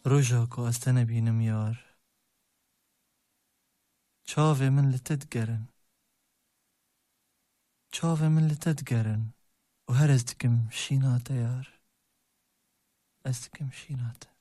رجاك واستنى بينم يار چاوه من لتدقرن چاوه من لتدقرن وهر ازدكم شيناتا يار ازدكم شيناتا